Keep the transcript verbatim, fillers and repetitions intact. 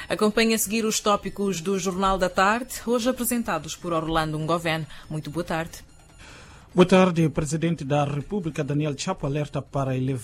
Acompanhe a seguir os tópicos do Jornal da Tarde, hoje apresentados por Orlando Ngoven. Muito boa tarde. Boa tarde. O Presidente da República, Daniel Chapo, alerta para elevar